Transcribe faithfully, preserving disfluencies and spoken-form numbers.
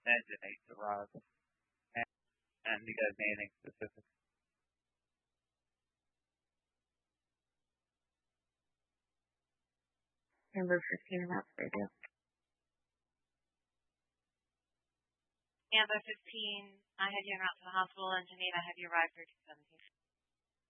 Engine eight to Rob. And, and you guys need anything specific? Number fifteen in that radio. Amber fifteen, I have you en route to the hospital, and Geneva, I have you arrived for two seventeen.